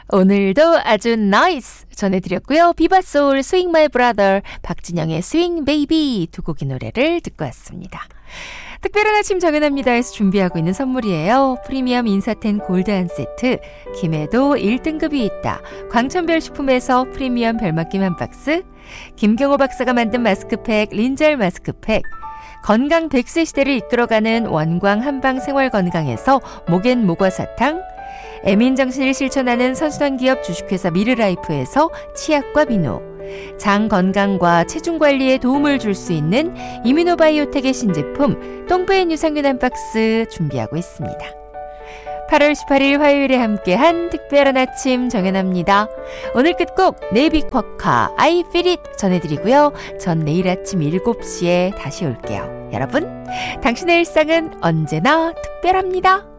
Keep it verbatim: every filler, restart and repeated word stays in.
오늘도 아주 나이스 전해드렸고요. 비바소울 스윙 마이 브라더 박진영의 스윙 베이비 두 곡의 노래를 듣고 왔습니다. 특별한 아침 정연합니다에서 준비하고 있는 선물이에요. 프리미엄 인사텐 골드 한 세트, 김해도 일 등급이 있다, 광천별 식품에서 프리미엄 별맛김 한 박스, 김경호 박사가 만든 마스크팩 린젤 마스크팩, 건강 백 세 시대를 이끌어가는 원광 한방 생활건강에서 목엔 모과사탕, 애민정신을 실천하는 선수단기업 주식회사 미르라이프에서 치약과 비누, 장 건강과 체중 관리에 도움을 줄 수 있는 이뮤노바이오텍의 신제품 똥배엔 유산균 한 박스 준비하고 있습니다. 팔월 십팔일 화요일에 함께한 특별한 아침 정연합니다. 오늘 끝곡 네이비쿼카 I Feel It 전해드리고요. 전 내일 아침 일곱 시에 다시 올게요. 여러분, 당신의 일상은 언제나 특별합니다.